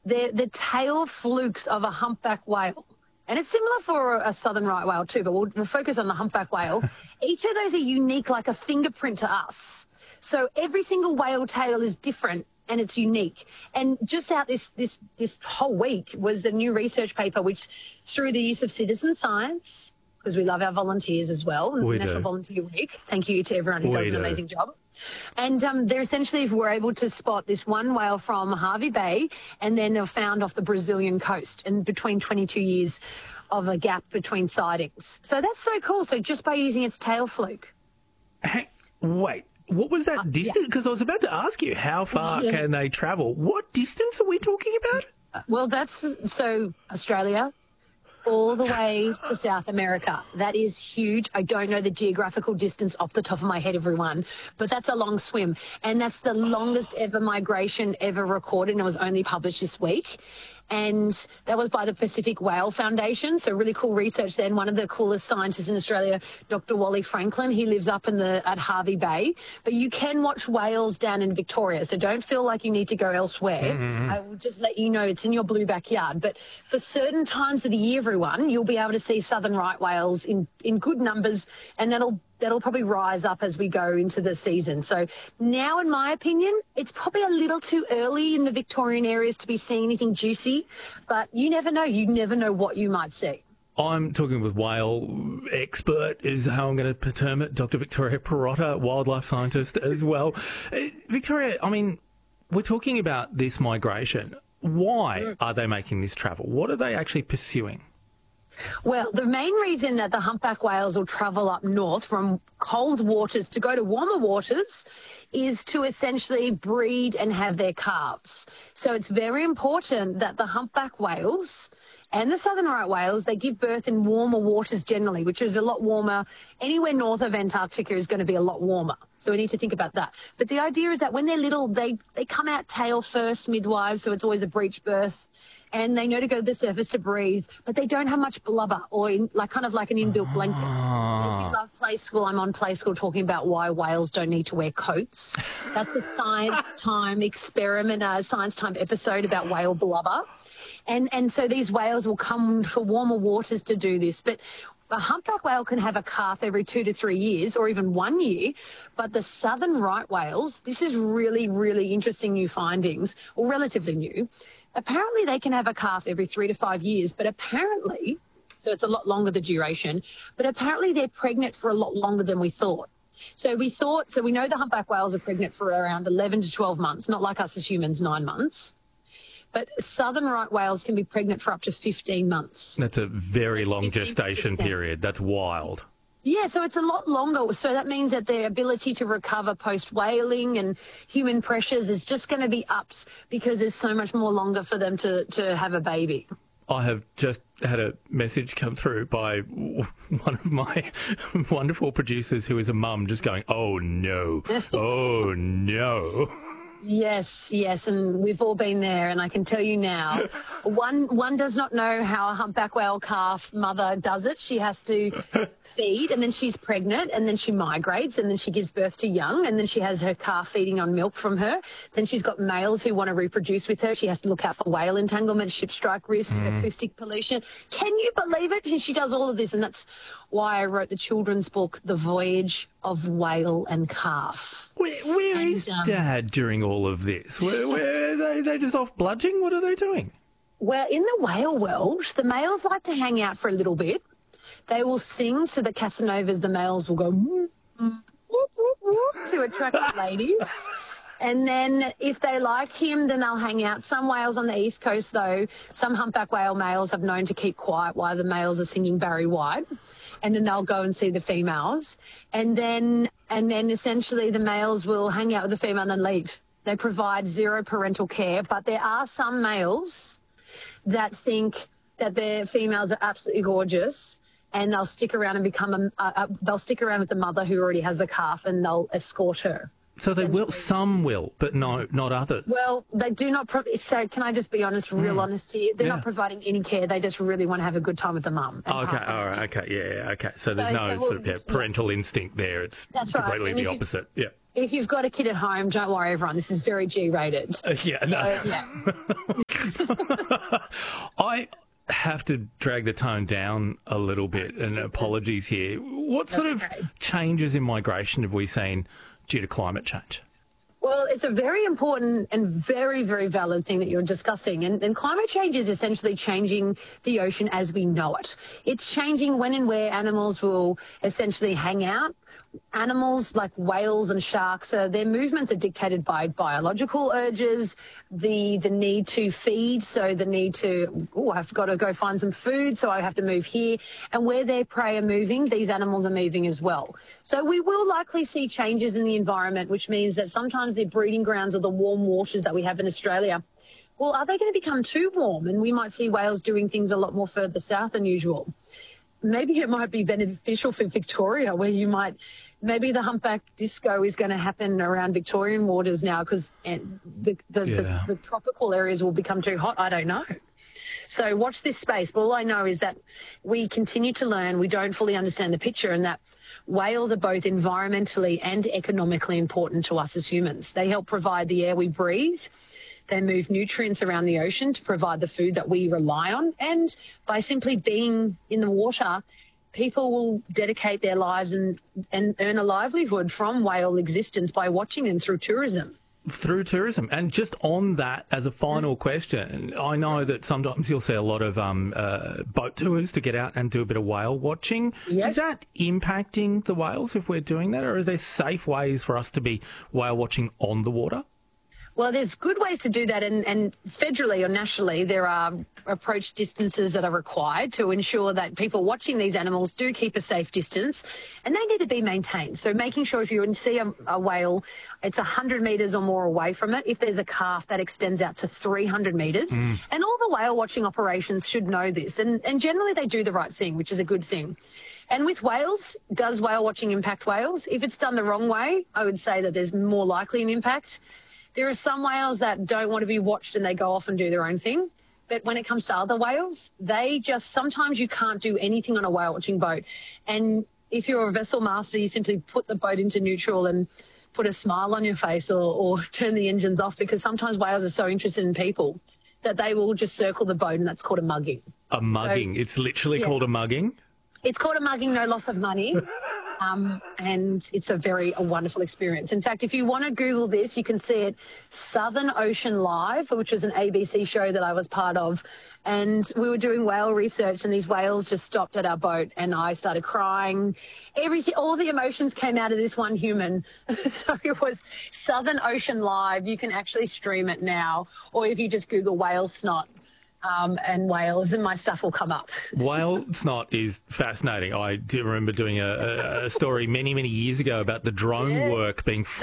They're the tail flukes of a humpback whale. And it's similar for a southern right whale too, but we'll focus on the humpback whale. Each of those are unique like a fingerprint to us. So every single whale tail is different and it's unique. And just out this whole week was a new research paper which, through the use of citizen science, because we love our volunteers as well, National Volunteer Week. Thank you to everyone who does an amazing job. And they're essentially were able to spot this one whale from Hervey Bay and then they're found off the Brazilian coast, and between 22 years of a gap between sightings. So that's so cool. So just by using its tail fluke. Hey, wait. What was that distance? Because I was about to ask you, how far can they travel? What distance are we talking about? Well, that's so Australia all the way to South America. That is huge. I don't know the geographical distance off the top of my head, everyone, but that's a long swim. And that's the longest ever migration ever recorded, and it was only published this week. And that was by the Pacific Whale Foundation. So really cool research there. And one of the coolest scientists in Australia, Dr. Wally Franklin, he lives up at Hervey Bay. But you can watch whales down in Victoria, so don't feel like you need to go elsewhere. I will just let you know it's in your blue backyard. But for certain times of the year, everyone, you'll be able to see southern right whales in good numbers, and that'll probably rise up as we go into the season. So now, in my opinion, it's probably a little too early in the Victorian areas to be seeing anything juicy, but you never know. You never know what you might see. I'm talking with whale expert, is how I'm going to term it, Dr. Victoria Perotta, wildlife scientist as well. Victoria, I mean, we're talking about this migration. Why are they making this travel? What are they actually pursuing? Well, the main reason that the humpback whales will travel up north from cold waters to go to warmer waters is to essentially breed and have their calves. So it's very important that the humpback whales and the southern right whales, they give birth in warmer waters generally, which is a lot warmer. Anywhere north of Antarctica is going to be a lot warmer. So we need to think about that. But the idea is that when they're little, they come out tail first, midwives, so it's always a breech birth. And they know to go to the surface to breathe, but they don't have much blubber or kind of like an inbuilt blanket. As you love Play School, I'm on Play School talking about why whales don't need to wear coats. That's a science time experiment, science time episode about whale blubber. And so these whales will come to warmer waters to do this. But a humpback whale can have a calf every 2 to 3 years or even 1 year, but the southern right whales, this is really, really interesting new findings, or relatively new. Apparently they can have a calf every 3 to 5 years, but apparently, so it's a lot longer the duration, but apparently they're pregnant for a lot longer than we thought. So we know the humpback whales are pregnant for around 11 to 12 months, not like us as humans, 9 months. But southern right whales can be pregnant for up to 15 months. That's a very long gestation period. That's wild. Yeah, so it's a lot longer. So that means that their ability to recover post-whaling and human pressures is just going to be upped because there's so much more longer for them to have a baby. I have just had a message come through by one of my wonderful producers who is a mum just going, oh, no, oh, no. Yes, and we've all been there, and I can tell you now, one does not know how a humpback whale calf mother does it. She has to feed, and then she's pregnant, and then she migrates, and then she gives birth to young, and then she has her calf feeding on milk from her. Then she's got males who want to reproduce with her. She has to look out for whale entanglement, ship strike risk, acoustic pollution. Can you believe it? And she does all of this, and that's why I wrote the children's book, The Voyage of Whale and Calf. Where is Dad during all of this? Where are they just off bludging? What are they doing? Well, in the whale world, the males like to hang out for a little bit. They will sing, so the Casanovas, the males will go whoop, whoop, whoop, whoop, to attract the ladies. And then if they like him, then they'll hang out. Some whales on the East Coast, though, some humpback whale males have known to keep quiet while the males are singing Barry White. And then they'll go and see the females. And then essentially the males will hang out with the female and then leave. They provide zero parental care. But there are some males that think that their females are absolutely gorgeous, and they'll stick around and they'll stick around with the mother who already has a calf, and they'll escort her. So they will, some will, but no, not others. Well, they do not. So can I just be honest, real honesty? They're not providing any care. They just really want to have a good time with the mum. Okay, all right, okay, yeah, okay. So there's no sort of parental instinct there. It's completely the opposite. Yeah. if you've got a kid at home, don't worry, everyone. This is very G-rated. Yeah, no. So, yeah. I have to drag the tone down a little bit, and apologies here. What sort of changes in migration have we seen due to climate change? Well, it's a very important and very, very valid thing that you're discussing. And climate change is essentially changing the ocean as we know it. It's changing when and where animals will essentially hang out. Animals like whales and sharks, their movements are dictated by biological urges, the need to feed, so the need to, I've got to go find some food, so I have to move here. And where their prey are moving, these animals are moving as well. So we will likely see changes in the environment, which means that sometimes the breeding grounds of the warm waters that we have in Australia, well, are they going to become too warm? And we might see whales doing things a lot more further south than usual. Maybe it might be beneficial for Victoria, where maybe the humpback disco is going to happen around Victorian waters now because the tropical areas will become too hot. I don't know. So watch this space. But all I know is that we continue to learn. We don't fully understand the picture, and that whales are both environmentally and economically important to us as humans. They help provide the air we breathe. They move nutrients around the ocean to provide the food that we rely on. And by simply being in the water, people will dedicate their lives and earn a livelihood from whale existence by watching them through tourism. Through tourism. And just on that, as a final question, I know that sometimes you'll see a lot of boat tours to get out and do a bit of whale watching. Yes. Is that impacting the whales if we're doing that, or are there safe ways for us to be whale watching on the water? Well, there's good ways to do that, and federally or nationally there are approach distances that are required to ensure that people watching these animals do keep a safe distance, and they need to be maintained. So making sure if you see a whale, it's 100 metres or more away from it. If there's a calf, that extends out to 300 metres. And all the whale watching operations should know this, and generally they do the right thing, which is a good thing. And with whales, does whale watching impact whales? If it's done the wrong way, I would say that there's more likely an impact. There are some whales that don't want to be watched and they go off and do their own thing. But when it comes to other whales, sometimes you can't do anything on a whale watching boat. And if you're a vessel master, you simply put the boat into neutral and put a smile on your face or turn the engines off, because sometimes whales are so interested in people that they will just circle the boat, and that's called a mugging. A mugging. So, it's literally called a mugging? It's called a mugging, no loss of money. And it's a wonderful experience. In fact, if you want to Google this, you can see it, Southern Ocean Live, which was an ABC show that I was part of. And we were doing whale research, and these whales just stopped at our boat, and I started crying. All the emotions came out of this one human. So it was Southern Ocean Live. You can actually stream it now, or if you just Google whale snot. And whales, and my stuff will come up. Whale snot is fascinating. I do remember doing a story many, many years ago about the drone work being